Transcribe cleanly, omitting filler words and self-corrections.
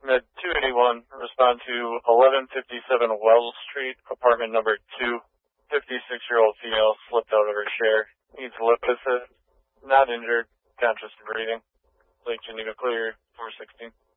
Med 281, respond to 1157 Wells Street, apartment number 2. 56-year-old female slipped out of her chair. Needs lip assist. Not injured. Conscious and breathing. Lake Geneva clear, 416.